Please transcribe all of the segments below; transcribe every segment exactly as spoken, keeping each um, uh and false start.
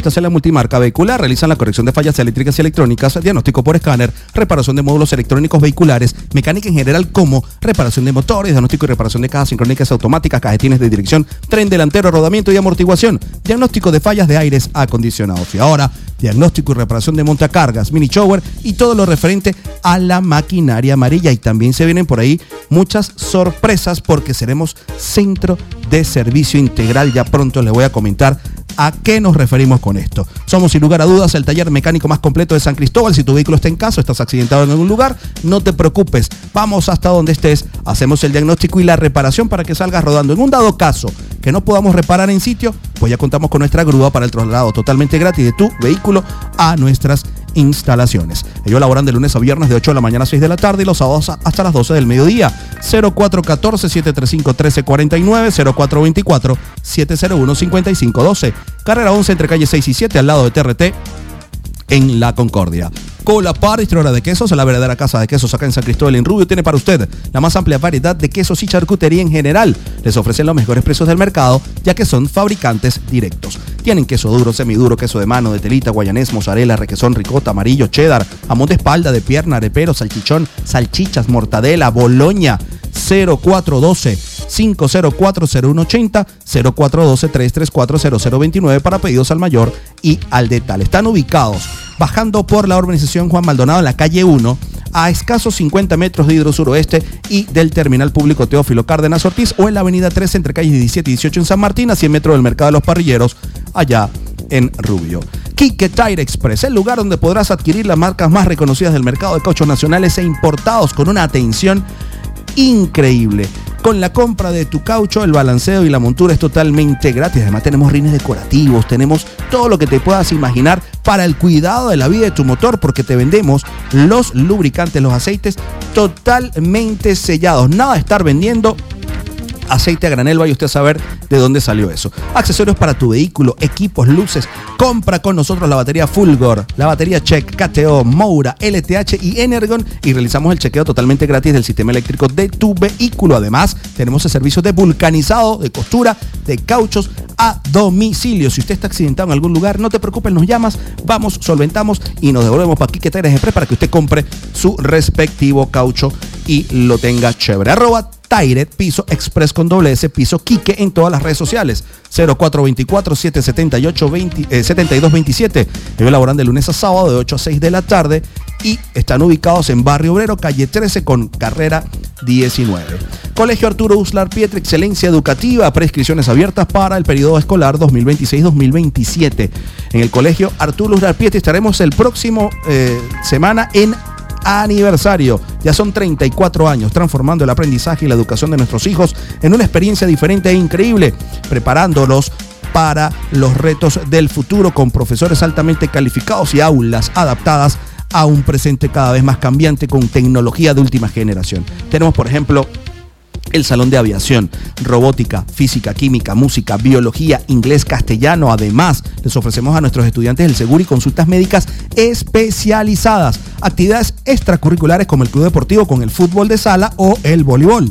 especialistas en la multimarca vehicular. Realizan la corrección de fallas eléctricas y electrónicas, diagnóstico por escáner, reparación de módulos electrónicos vehiculares, mecánica en general como reparación de motores, diagnóstico y reparación de cajas sincrónicas automáticas, cajetines de dirección, tren delantero, rodamiento y amortiguación, diagnóstico de fallas de aires acondicionados. Y ahora, diagnóstico y reparación de montacargas, mini shower y todo lo referente a la maquinaria amarilla. Y también se vienen por ahí muchas sorpresas porque seremos centro de servicio integral. Ya pronto les voy a comentar a qué nos referimos con esto. Somos sin lugar a dudas el taller mecánico más completo de San Cristóbal. Si tu vehículo está en casa, estás accidentado en algún lugar, no te preocupes, vamos hasta donde estés, hacemos el diagnóstico y la reparación para que salgas rodando. En un dado caso que no podamos reparar en sitio, pues ya contamos con nuestra grúa para el traslado totalmente gratis de tu vehículo a nuestras instalaciones. Ellos laboran de lunes a viernes de ocho de la mañana a seis de la tarde y los sábados hasta las doce del mediodía. cero cuatro uno cuatro, siete tres cinco, uno tres cuatro nueve, cero cuatro dos cuatro, siete cero uno, cinco cinco uno dos. Carrera once entre calle seis y siete al lado de T R T en La Concordia. Colapar, distribuidora de quesos, la verdadera casa de quesos acá en San Cristóbal en Rubio, tiene para usted la más amplia variedad de quesos y charcutería en general. Les ofrecen los mejores precios del mercado, ya que son fabricantes directos. Tienen queso duro, semiduro, queso de mano, de telita, guayanés, mozzarella, requesón, ricota, amarillo, cheddar, jamón de espalda, de pierna, arepero, salchichón, salchichas, mortadela, boloña. Cero cuatro uno dos, cinco cero cuatro, cero uno ocho cero, cero cuatro uno dos, tres tres cuatro, cero cero dos nueve para pedidos al mayor y al detalle. Están ubicados bajando por la urbanización Juan Maldonado en la calle uno, a escasos cincuenta metros de Hidrosuroeste y del Terminal Público Teófilo Cárdenas Ortiz, o en la avenida trece entre calles diecisiete y dieciocho en San Martín, a cien metros del Mercado de los Parrilleros, allá en Rubio. Quique Tire Express, el lugar donde podrás adquirir las marcas más reconocidas del mercado de cauchos nacionales e importados con una atención increíble. Con la compra de tu caucho, el balanceo y la montura es totalmente gratis. Además tenemos rines decorativos, tenemos todo lo que te puedas imaginar para el cuidado de la vida de tu motor, porque te vendemos los lubricantes, los aceites totalmente sellados. Nada de estar vendiendo aceite a granel, vaya usted a saber de dónde salió eso. Accesorios para tu vehículo, equipos, luces. Compra con nosotros la batería Fulgor, la batería Check, K T O, Moura, L T H y Energon, y realizamos el chequeo totalmente gratis del sistema eléctrico de tu vehículo. Además, tenemos el servicio de vulcanizado, de costura, de cauchos a domicilio. Si usted está accidentado en algún lugar, no te preocupes, nos llamas, vamos, solventamos y nos devolvemos para Quique Tire Express para que usted compre su respectivo caucho y lo tenga chévere. Arroba Tire Piso Express con doble S, Piso Quique en todas las redes sociales. Cero cuatro dos cuatro, siete siete ocho, siete dos dos siete. Ellos laboran de lunes a sábado de ocho a seis de la tarde y están ubicados en Barrio Obrero, calle trece con carrera diecinueve. Colegio Arturo Uslar Pietri, excelencia educativa, prescripciones abiertas para el periodo escolar dos mil veintiséis dos mil veintisiete. En el Colegio Arturo Uslar Pietri estaremos el próximo eh, semana en aniversario. Ya son treinta y cuatro años transformando el aprendizaje y la educación de nuestros hijos en una experiencia diferente e increíble, preparándolos para los retos del futuro con profesores altamente calificados y aulas adaptadas a un presente cada vez más cambiante con tecnología de última generación. Tenemos, por ejemplo, el salón de aviación, robótica, física, química, música, biología, inglés, castellano. Además, les ofrecemos a nuestros estudiantes el seguro y consultas médicas especializadas. Actividades extracurriculares como el club deportivo con el fútbol de sala o el voleibol.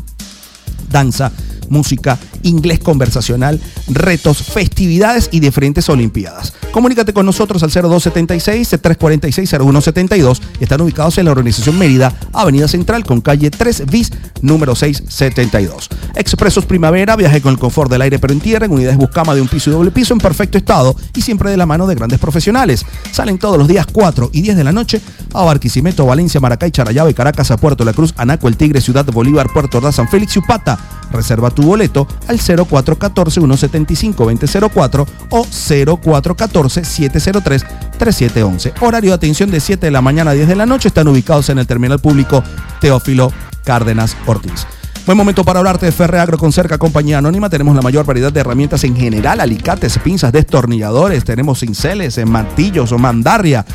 Danza, música, inglés conversacional, retos, festividades y diferentes olimpiadas. Comunícate con nosotros al cero dos setenta y seis, tres cuarenta y seis, cero uno setenta y dos. Están ubicados en la Organización Mérida, Avenida Central con calle tres bis, número seiscientos setenta y dos. Expresos Primavera, viaje con el confort del aire pero en tierra, en unidades Buscama de un piso y doble piso en perfecto estado y siempre de la mano de grandes profesionales. Salen todos los días cuatro y diez de la noche a Barquisimeto, Valencia, Maracay, Charallave, Caracas, a Puerto La Cruz, Anaco, El Tigre, Ciudad Bolívar, Puerto Ordaz, San Félix y Upata. Reserva tu boleto al cero cuatro uno cuatro, uno siete cinco, dos cero cero cuatro o cero cuatro uno cuatro, siete cero tres, tres siete uno uno. Horario de atención de siete de la mañana a diez de la noche. Están ubicados en el Terminal Público Teófilo Cárdenas Ortiz. Buen momento para hablarte de Ferreagro con Cerca, compañía anónima. Tenemos la mayor variedad de herramientas en general, alicates, pinzas, destornilladores, tenemos cinceles, martillos o mandarria.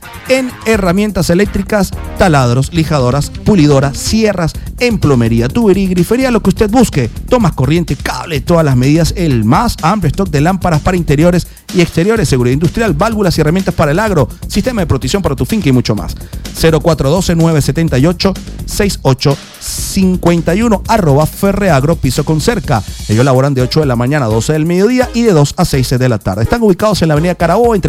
En herramientas eléctricas, taladros, lijadoras, pulidoras, sierras, en plomería, tubería y grifería, lo que usted busque. Tomas corriente, cable, todas las medidas, el más amplio stock de lámparas para interiores y exteriores, seguridad industrial, válvulas y herramientas para el agro, sistema de protección para tu finca y mucho más. cero cuatro uno dos, nueve siete ocho, seis ocho cinco uno, arroba Ferreagro Piso con Cerca. Ellos laboran de ocho de la mañana a doce del mediodía y de dos a seis de la tarde. Están ubicados en la avenida Carabobo, entre